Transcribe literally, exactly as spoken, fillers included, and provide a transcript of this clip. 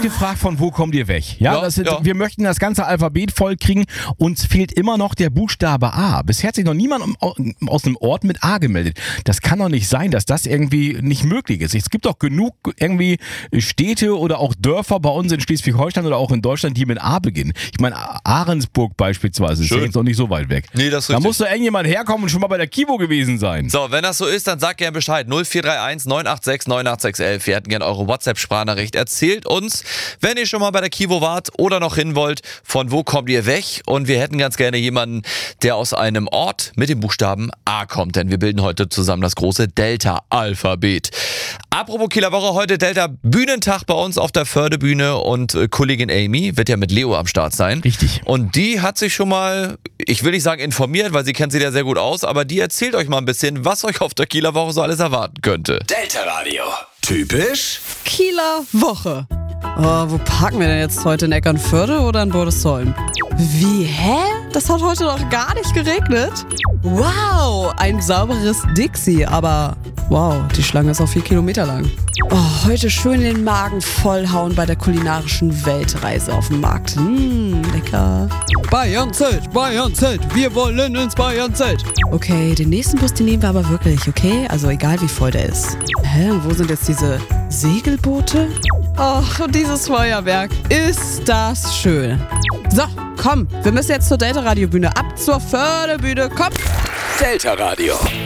gefragt, von wo kommt ihr weg? Ja, Ja, das ist, ja. wir möchten das ganze Alphabet voll kriegen. Uns fehlt immer noch der Buchstabe A. Bisher hat sich noch niemand aus einem Ort mit A gemeldet. Das kann doch nicht sein, dass das irgendwie nicht möglich ist. Es gibt doch genug irgendwie Städte oder auch Dörfer bei uns in Schleswig-Holstein oder auch in Deutschland, die mit A beginnen. Ich meine, Ahrensburg beispielsweise ist ja Schön. jetzt noch nicht so weit weg. Nee, das ist Da richtig. muss doch irgendjemand herkommen und schon mal bei der Kivo gewesen sein. So, wenn das so ist, dann sagt gerne Bescheid. null vier drei eins neun acht sechs neun acht sechs eins eins. Wir hätten gerne eure WhatsApp-Sprachnachricht. Erzählt uns, wenn ihr schon mal bei der Kivo wart oder noch hin wollt, von wo kommt ihr weg? Und wir hätten ganz gerne jemanden, der aus einem Ort mit dem Buchstaben A kommt, denn wir bilden heute zusammen das große Delta-Alphabet. Apropos Kieler Woche, heute Delta-Bühnentag bei uns auf der Fördebühne und äh, Kollegin Amy wird ja mit Leo am Start sein. Richtig. Und die hat sich schon mal, ich will nicht sagen informiert, weil sie kennt sich ja sehr gut aus, aber die erzählt euch mal ein bisschen, was euch auf der Kieler Woche so alles erwarten könnte. Delta Radio. Typisch Kieler Woche. Oh, wo parken wir denn jetzt heute? In Eckernförde oder in Bordesholm? Wie, hä? Das hat heute doch gar nicht geregnet? Wow, ein sauberes Dixie, aber wow, die Schlange ist auch vier Kilometer lang. Oh, heute schön den Magen vollhauen bei der kulinarischen Weltreise auf dem Markt. Mmh, lecker. Bayernzelt, Bayernzelt, wir wollen ins Bayernzelt. Okay, den nächsten Bus, den nehmen wir aber wirklich, okay? Also egal, wie voll der ist. Hä, und wo sind jetzt diese Segelboote? Och, und dieses Feuerwerk. Ist das schön. So, komm, wir müssen jetzt zur Delta-Radio-Bühne. Ab zur Fördebühne, komm. Delta Radio.